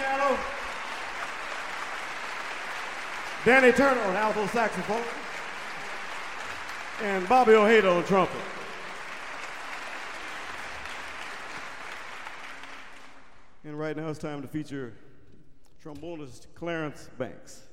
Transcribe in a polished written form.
piano. Danny Turner on alto saxophone. And Bobby Ojeda on trumpet. And right now it's time to feature trombonist Clarence Banks.